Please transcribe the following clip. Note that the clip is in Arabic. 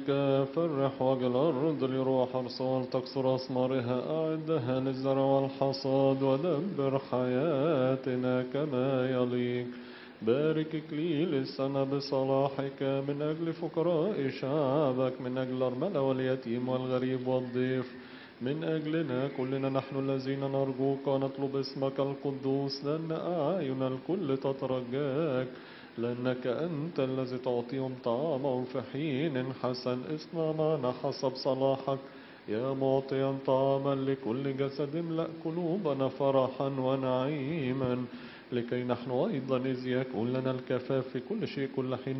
فرح وجه الأرض لروح أرسال تكسر أثمارها أعدها للزرع والحصاد ودبر حياتنا كما يليق بارك إكليل السنة بصلاحك من أجل فقراء شعبك من أجل الأرملة واليتيم والغريب والضيف من أجلنا كلنا نحن الذين نرجوك ونطلب اسمك القدوس لأن أعين الكل تترجاك لأنك أنت الذي تعطيهم طعامهم في حين حسن اصنع معنا حسب صلاحك يا معطيا طعاما لكل جسد املأ قلوبنا فرحا ونعيما لكي نحن أيضا إذ يكون لنا الكفاف في كل شيء كل حين